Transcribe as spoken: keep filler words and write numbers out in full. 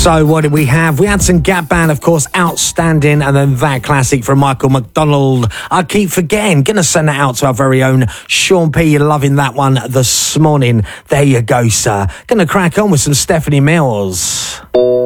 So what did we have? We had some Gap Band, of course, Outstanding, and then that classic from Michael McDonald. I keep forgetting. Gonna send that out to our very own Sean P. You're loving that one this morning. There you go, sir. Gonna crack on with some Stephanie Mills.